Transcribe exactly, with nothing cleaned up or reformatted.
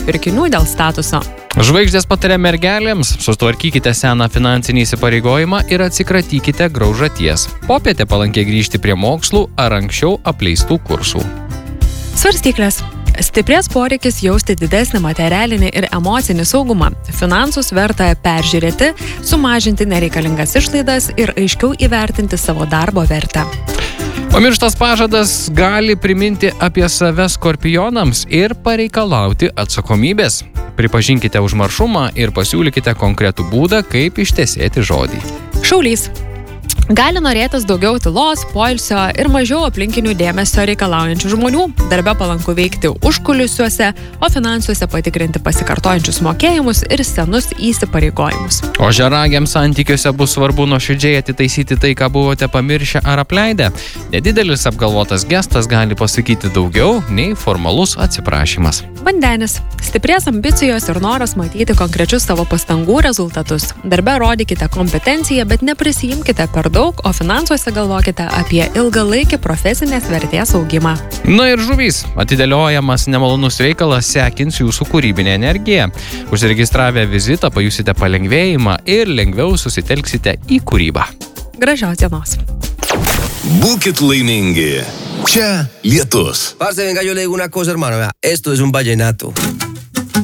pirkinių dėl statuso. Žvaigždės patarė mergelėms, sutvarkykite seną finansinį įsipareigojimą ir atsikratykite graužaties. Popietė palankiai grįžti prie mokslų ar anksčiau apleistų kursų. Svarstyklės. Stiprės poreikis jausti didesnį materialinį ir emocinį saugumą. Finansus verta peržiūrėti, sumažinti nereikalingas išlaidas ir aiškiau įvertinti savo darbo vertę. Pamirštas pažadas gali priminti apie save skorpionams ir pareikalauti atsakomybės. Pripažinkite užmaršumą ir pasiūlykite konkretų būdą, kaip ištesėti žodį. Šaulys. Gali norėtis daugiau tylos, poilsio ir mažiau aplinkinių dėmesio reikalaujančių žmonių. Darbe palanku veikti užkulisiuose, o finansuose patikrinti pasikartojančius mokėjimus ir senus įsipareigojimus. Ožiaragiams santykiuose bus svarbu nuoširdžiai atitaisyti tai, ką buvote pamiršę ar apleidę. Nedidelis apgalvotas gestas gali pasakyti daugiau nei formalus atsiprašymas. Vandenis. Stiprės ambicijos ir noras matyti konkrečius savo pastangų rezultatus. Darbe rodykite kompetenciją, bet neprisijimkite per daug, o finansuose galvokite apie ilgalaikį profesinės vertės augimą. Na ir žuvys. Atidėliojamas nemalonus reikalas sekins jūsų kūrybinę energiją. Užsiregistravę vizitą pajusite palengvėjimą ir lengviau susitelksite į kūrybą. Gražios dienos. Būkit laimingi. Čia Lietus. Parce, venga, yo le digo una cosa, hermano. Vea, esto es un vallenato.